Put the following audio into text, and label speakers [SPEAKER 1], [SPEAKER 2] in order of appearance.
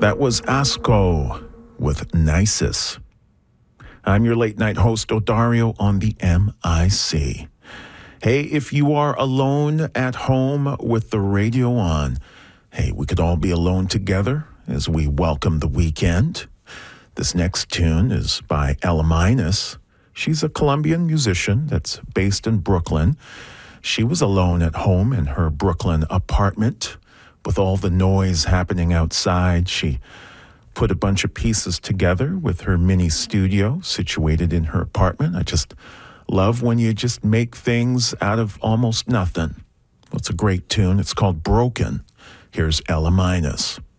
[SPEAKER 1] That was Asko with Nisus. I'm your late night host, Odario, on the MIC. Hey, if you are alone at home with the radio on, hey, we could all be alone together as we welcome the weekend. This next tune is by Ella Minus. She's a Colombian musician that's based in Brooklyn. She was alone at home in her Brooklyn apartment with all the noise happening outside. She put a bunch of pieces together with her mini studio situated in her apartment. I just love when you just make things out of almost nothing. Well, it's a great tune. It's called Broken. Here's Ella Minus.